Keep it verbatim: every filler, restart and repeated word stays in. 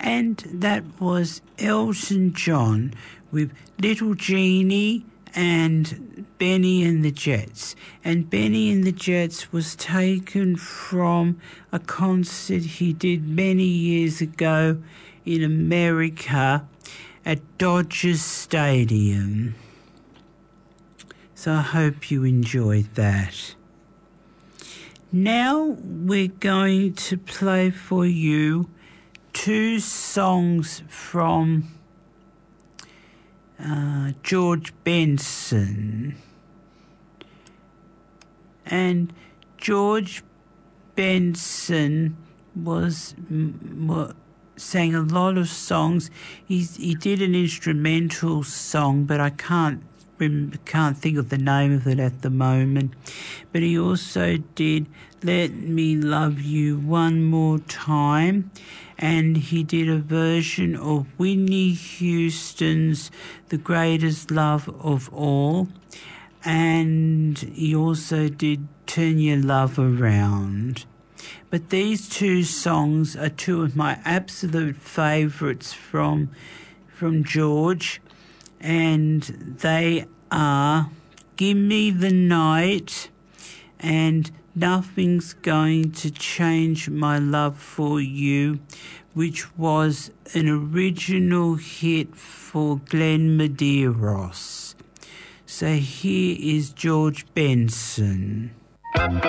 And that was Elton John with Little Genie and Benny and the Jets. And Benny and the Jets was taken from a concert he did many years ago in America at Dodger Stadium. So I hope you enjoyed that. Now we're going to play for you two songs from uh, George Benson. And George Benson was, was sang a lot of songs. He's, he did an instrumental song, but I can't can't think of the name of it at the moment. But he also did Let Me Love You One More Time, and he did a version of Whitney Houston's The Greatest Love of All, and he also did Turn Your Love Around. But these two songs are two of my absolute favourites from from George, and they are Give Me the Night and Nothing's Going to Change My Love for You, which was an original hit for Glenn Medeiros. So here is George Benson.